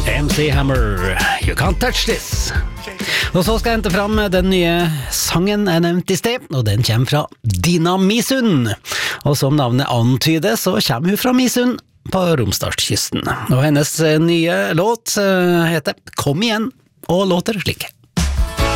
MC Hammer, You Can't Touch This. Og så skal jeg hente fram den nye sangen jeg nevnte i sted, og den kommer fra Dina Misund. Og som navnet antyder, så kommer hun fra Misund på Romsdalskysten. Og hennes nye låt heter Kom igjen, og låter slik.